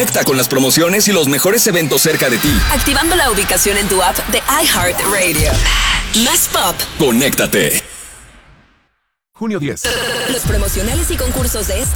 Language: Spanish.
Conecta con las promociones y los mejores eventos cerca de ti. Activando la ubicación en tu app de iHeartRadio. Más pop. Conéctate. Junio 10. Los promocionales y concursos de